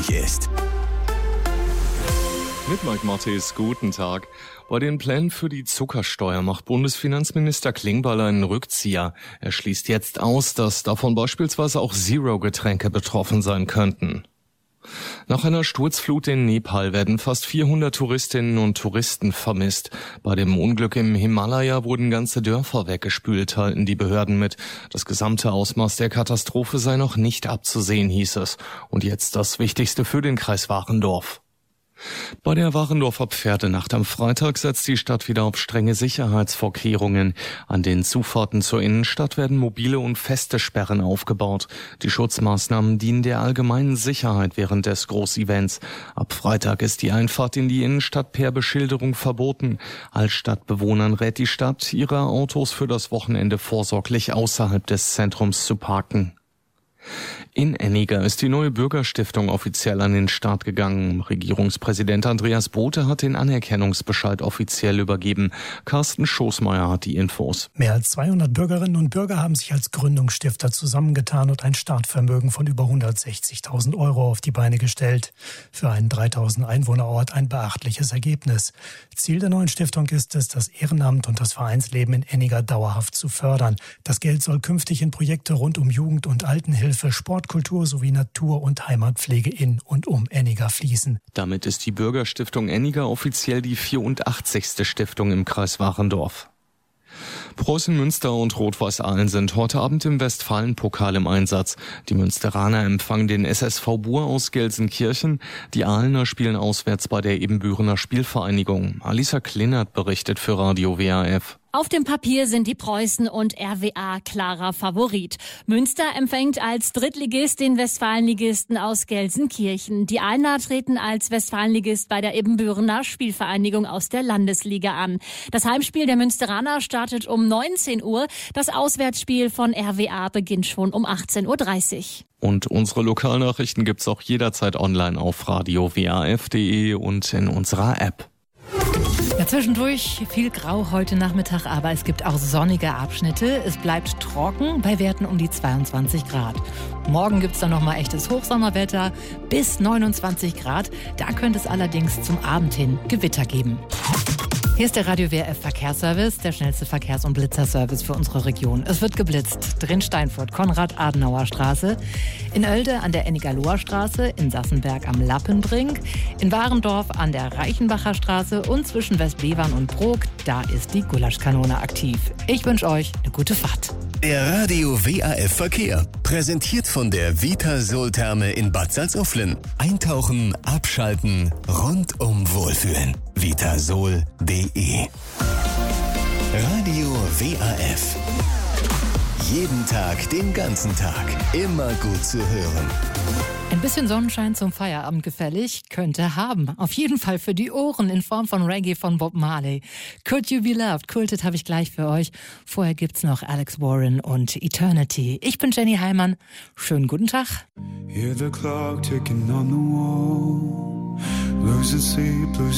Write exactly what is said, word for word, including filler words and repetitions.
möglich ist. Mit Mike Mattis, guten Tag. Bei den Plänen für die Zuckersteuer macht Bundesfinanzminister Klingbeil einen Rückzieher. Er schließt jetzt aus, dass davon beispielsweise auch Zero-Getränke betroffen sein könnten. Nach einer Sturzflut in Nepal werden fast vierhundert Touristinnen und Touristen vermisst. Bei dem Unglück im Himalaya wurden ganze Dörfer weggespült, teilten die Behörden mit. Das gesamte Ausmaß der Katastrophe sei noch nicht abzusehen, hieß es. Und jetzt das Wichtigste für den Kreis Warendorf. Bei der Warendorfer Pferdenacht am Freitag setzt die Stadt wieder auf strenge Sicherheitsvorkehrungen. An den Zufahrten zur Innenstadt werden mobile und feste Sperren aufgebaut. Die Schutzmaßnahmen dienen der allgemeinen Sicherheit während des Großevents. Ab Freitag ist die Einfahrt in die Innenstadt per Beschilderung verboten. Als Stadtbewohnern rät die Stadt, ihre Autos für das Wochenende vorsorglich außerhalb des Zentrums zu parken. In Enniger ist die neue Bürgerstiftung offiziell an den Start gegangen. Regierungspräsident Andreas Bothe hat den Anerkennungsbescheid offiziell übergeben. Carsten Schoßmeier hat die Infos. Mehr als zweihundert Bürgerinnen und Bürger haben sich als Gründungsstifter zusammengetan und ein Startvermögen von über hundertsechzigtausend Euro auf die Beine gestellt. Für einen dreitausend Einwohnerort ein beachtliches Ergebnis. Ziel der neuen Stiftung ist es, das Ehrenamt und das Vereinsleben in Enniger dauerhaft zu fördern. Das Geld soll künftig in Projekte rund um Jugend- und Altenhilfe, Sport, Kultur sowie Natur- und Heimatpflege in und um Enniger fließen. Damit ist die Bürgerstiftung Enniger offiziell die vierundachtzigste Stiftung im Kreis Warendorf. Preußen Münster und Rot-Weiß Aalen sind heute Abend im Westfalenpokal im Einsatz. Die Münsteraner empfangen den S S V Buhr aus Gelsenkirchen. Die Aalener spielen auswärts bei der Ebenbürener Spielvereinigung. Alisa Klinert berichtet für Radio W A F. Auf dem Papier sind die Preußen und R W A klarer Favorit. Münster empfängt als Drittligist den Westfalenligisten aus Gelsenkirchen. Die Aalener treten als Westfalenligist bei der Ebenbürener Spielvereinigung aus der Landesliga an. Das Heimspiel der Münsteraner startet um neunzehn Uhr. Das Auswärtsspiel von R W A beginnt schon um achtzehn Uhr dreißig. Und unsere Lokalnachrichten gibt's auch jederzeit online auf radio w a f punkt d e und in unserer App. Ja, zwischendurch viel Grau heute Nachmittag, aber es gibt auch sonnige Abschnitte. Es bleibt trocken bei Werten um die zweiundzwanzig Grad. Morgen gibt's dann nochmal echtes Hochsommerwetter bis neunundzwanzig Grad. Da könnte es allerdings zum Abend hin Gewitter geben. Hier ist der Radio W R F Verkehrsservice, der schnellste Verkehrs- und Blitzerservice für unsere Region. Es wird geblitzt. Drin Steinfurt, Konrad-Adenauer-Straße, in Oelde an der Enniger-Loher Straße, in Sassenberg am Lappenbrink, in Warendorf an der Reichenbacher Straße und zwischen Westbevern und Brok, da ist die Gulaschkanone aktiv. Ich wünsche euch eine gute Fahrt. Der Radio W A F Verkehr, präsentiert von der Vitasol-Therme in Bad Salzuflen. Eintauchen, abschalten, rundum wohlfühlen. vitasol punkt d e. Radio W A F. Jeden Tag, den ganzen Tag. Immer gut zu hören. Ein bisschen Sonnenschein zum Feierabend gefällig könnte haben. Auf jeden Fall für die Ohren in Form von Reggae von Bob Marley. Could You Be Loved? Kultet habe ich gleich für euch. Vorher gibt's noch Alex Warren und Eternity. Ich bin Jenny Heimann. Schönen guten Tag. Hear the clock ticking on the wall. Losing sleep, losing